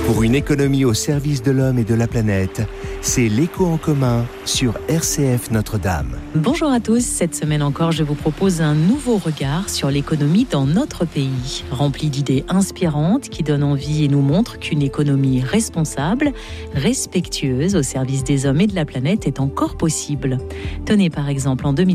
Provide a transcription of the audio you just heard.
Pour une économie au service de l'homme et de la planète, c'est l'Écho en commun sur RCF Notre-Dame. Bonjour à tous, cette semaine encore je vous propose un nouveau regard sur l'économie dans notre pays, rempli d'idées inspirantes qui donnent envie et nous montrent qu'une économie responsable, respectueuse au service des hommes et de la planète est encore possible. Tenez par exemple en 2020,